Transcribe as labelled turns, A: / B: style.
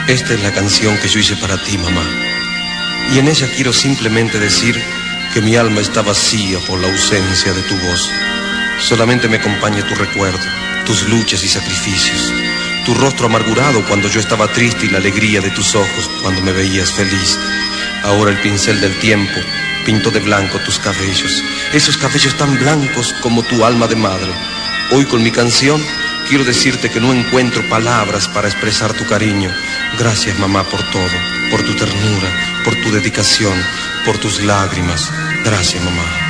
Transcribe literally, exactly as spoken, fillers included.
A: Esta es la canción que yo hice para ti, mamá. Y en ella quiero simplemente decir que mi alma está vacía por la ausencia de tu voz. Solamente me acompaña tu recuerdo, tus luchas y sacrificios, tu rostro amargurado cuando yo estaba triste y la alegría de tus ojos cuando me veías feliz. Ahora el pincel del tiempo pintó de blanco tus cabellos, esos cabellos tan blancos como tu alma de madre. Hoy con mi canción quiero decirte que no encuentro palabras para expresar tu cariño. Gracias, mamá, por todo, por tu ternura, por tu dedicación, por tus lágrimas. Gracias, mamá.